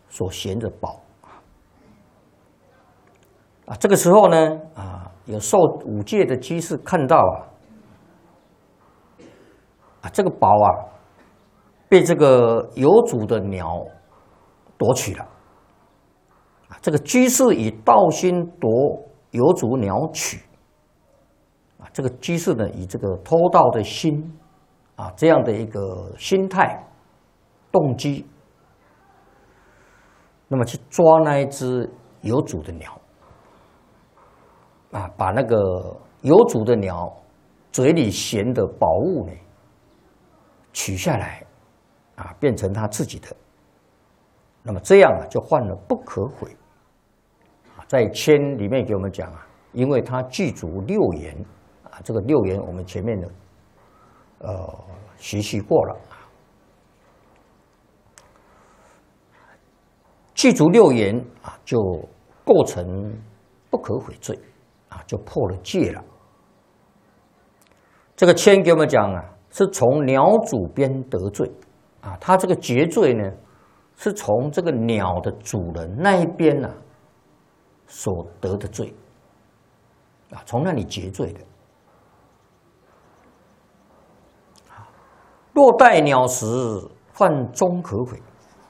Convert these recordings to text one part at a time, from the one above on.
所衔的宝啊。这个时候呢有受五戒的居士看到这个宝被这个有主的鸟夺取了这个居士以道心夺有主鸟取这个居士呢以这个偷盗的心这样的一个心态动机，那么去抓那一只有主的鸟把那个有主的鸟嘴里衔的宝物呢取下来变成他自己的，那么这样就犯了不可毁在签里面给我们讲因为他具足六言这个六言我们前面的学习过了具足六言就构成不可毁罪就破了戒了。这个签给我们讲是从鸟主边得罪他这个结罪呢是从这个鸟的主人那一边所得的罪从那里结罪的。若待鸟食，犯终可毁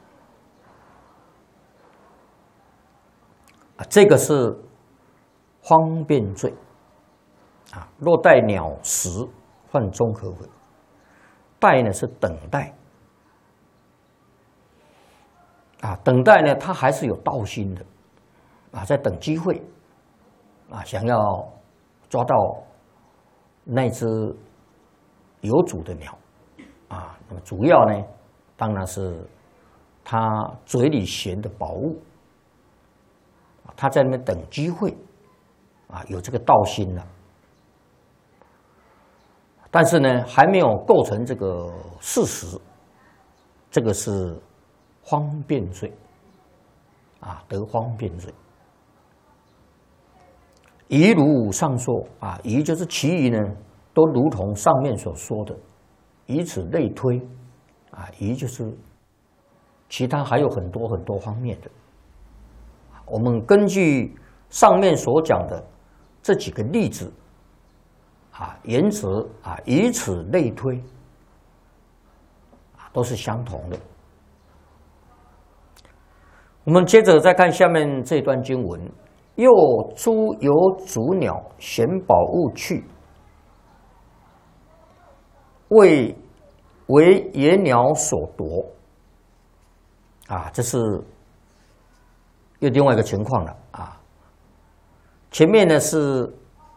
这个是方便罪若待鸟食，犯终可毁。待呢是等待等待呢他还是有道心的在等机会想要抓到那只有主的鸟那么主要呢当然是他嘴里衔的宝物他在那边等机会有这个道心了，但是呢还没有构成这个事实，这个是方便罪得方便罪。宜如上说宜就是其余呢都如同上面所说的，以此类推宜就是其他还有很多很多方面的。我们根据上面所讲的这几个例子言辞以此类推都是相同的。我们接着再看下面这段经文：又诸有主鸟衔宝物去，为野鸟所夺这是又另外一个情况了前面呢是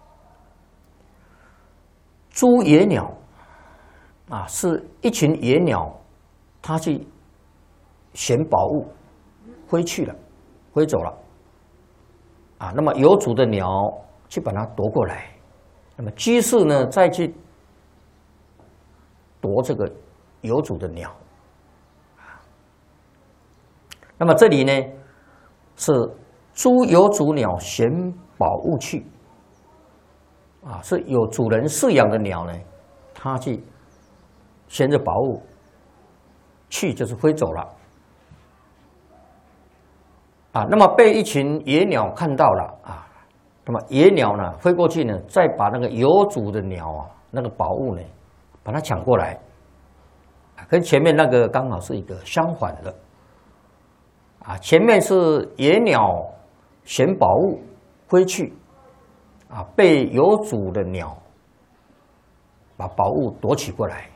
诸野鸟是一群野鸟，它去衔宝物飞去了，飞走了那么有主的鸟去把它夺过来，那么居士呢再去夺这个有主的鸟那么这里呢是诸有主鸟衔宝物去是有主人饲养的鸟呢，它去衔着宝物去，就是飞走了那么被一群野鸟看到了那么野鸟呢飞过去呢，再把那个有主的鸟那个宝物呢把它抢过来跟前面那个刚好是一个相反的前面是野鸟衔宝物飞去被有主的鸟把宝物夺取过来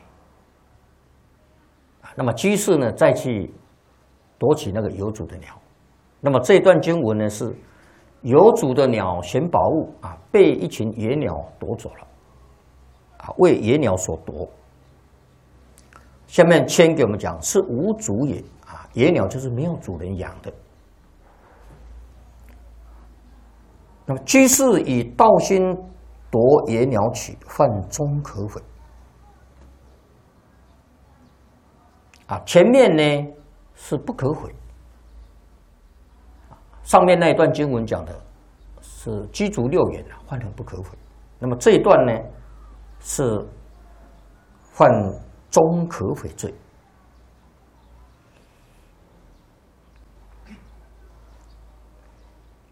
那么居士呢再去夺取那个有主的鸟。那么这段经文呢是有主的鸟衔宝物被一群野鸟夺走了为野鸟所夺。下面签给我们讲是无主也野鸟就是没有主人养的。那么居士以道心夺野鸟取，犯终可毁前面呢是不可毁，上面那一段经文讲的是居足六言犯了不可毁，那么这一段呢是犯终可毁罪。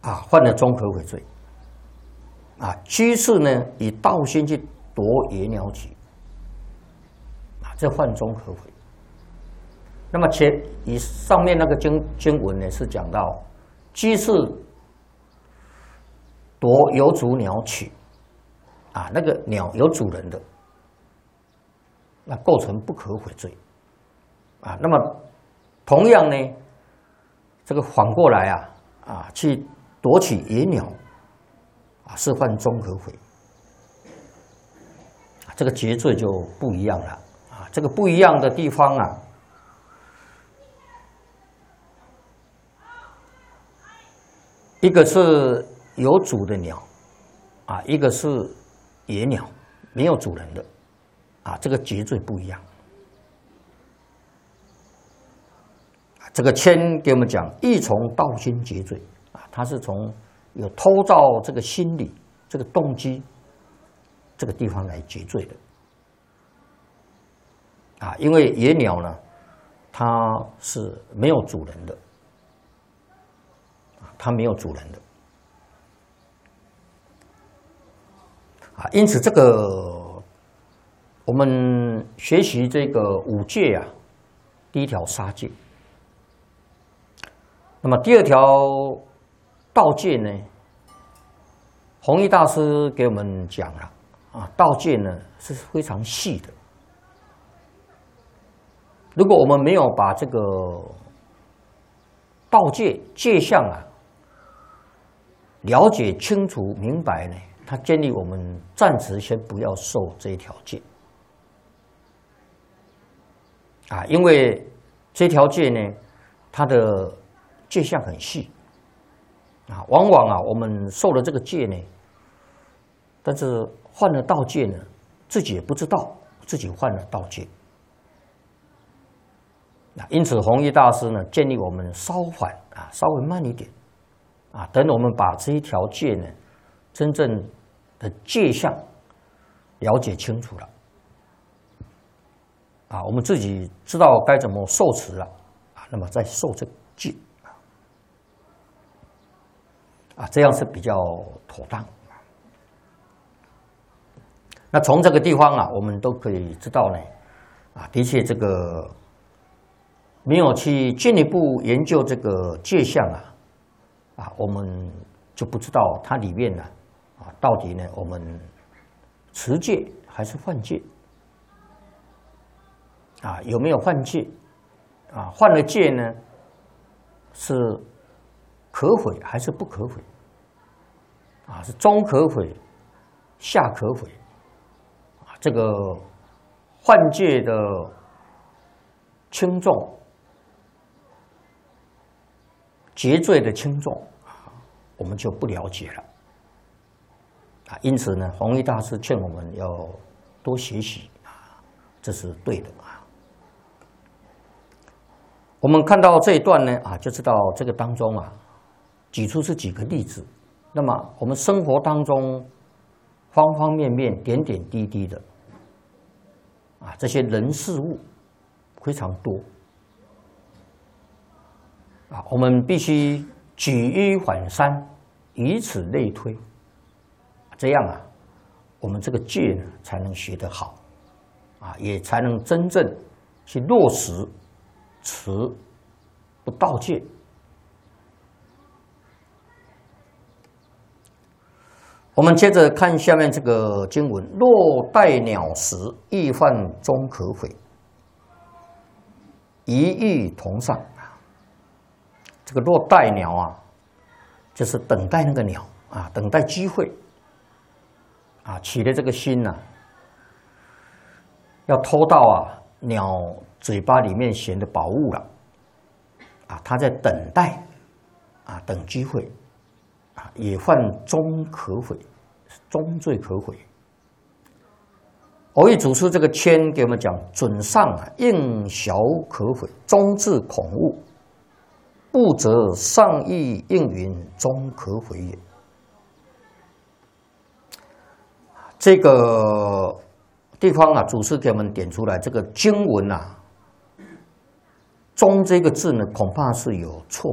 犯了中可悔罪。居士呢以道心去夺野鸟取，这犯中可悔。那么以上面那个经文呢是讲到居士夺有主鸟取，那个鸟有主人的，那构成不可悔罪。那么同样呢，这个反过来去夺取野鸟，是犯中可悔。这个结罪就不一样了。这个不一样的地方一个是有主的鸟，一个是野鸟，没有主人的，这个结罪不一样。这个谦给我们讲，亦从道心结罪，它是从有偷盗这个心理、这个动机这个地方来结罪的。因为野鸟呢，它是没有主人的，它没有主人的，因此这个我们学习这个五戒第一条杀戒，那么第二条盗戒呢，弘一大师给我们讲了盗戒呢是非常细的。如果我们没有把这个盗戒戒相了解清楚明白呢，他建议我们暂时先不要受这一条戒因为这条戒呢，它的戒相很细往往我们受了这个戒呢，但是犯了盗戒呢，自己也不知道自己犯了盗戒。因此弘一大师呢建议我们稍缓稍微慢一点等我们把这一条戒呢真正的戒相了解清楚了我们自己知道该怎么受持了那么再受这个戒这样是比较妥当。那从这个地方我们都可以知道呢的确这个没有去进一步研究这个戒相我们就不知道它里面呢到底呢我们持戒还是犯戒有没有犯戒犯了戒呢是可悔还是不可悔是中可悔下可悔这个犯戒的轻重结罪的轻重我们就不了解了因此呢弘一大师劝我们要多学习这是对的我们看到这一段呢就知道这个当中举出是几个例子。那么我们生活当中方方面面点点滴滴的这些人事物非常多我们必须举一反三，以此类推，这样我们这个戒呢才能学得好也才能真正去落实持不盗戒。我们接着看下面这个经文：若带鸟时，亦犯中可悔，一欲同上。这个若带鸟就是等待那个鸟等待机会起了这个心要偷到鸟嘴巴里面衔的宝物了他在等待等机会也犯中可悔，中罪可悔。偶益祖师这个谦给我们讲：准上应小可悔，中至恐误，不则上意应云，中可悔也。这个地方祖师给我们点出来，这个经文中这个字呢，恐怕是有错